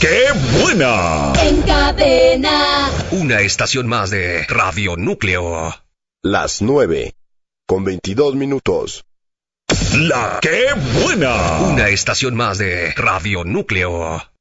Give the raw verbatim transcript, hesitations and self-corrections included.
¡Qué buena! En Cadena. Una estación más de Radio Núcleo. Las nueve, con veintidós minutos. ¡La Qué buena! Una estación más de Radio Núcleo.